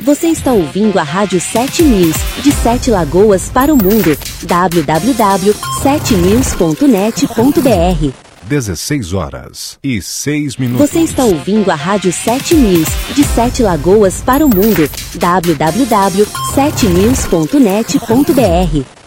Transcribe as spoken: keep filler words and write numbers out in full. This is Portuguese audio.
Você está ouvindo a Rádio sete News, de Sete Lagoas para o mundo. w w w ponto sete news ponto net ponto b r. dezesseis horas e seis minutos. Você está ouvindo a Rádio sete News, de Sete Lagoas para o mundo. w w w ponto sete news ponto net ponto b r.